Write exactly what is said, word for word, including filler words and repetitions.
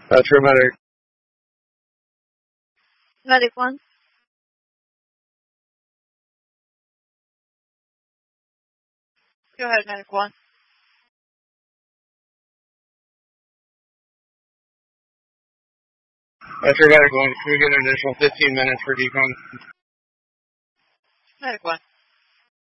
That's your medic. Medic one. Go ahead, Medic one. That's your medic one. Can we get an additional fifteen minutes for decon? Medic one.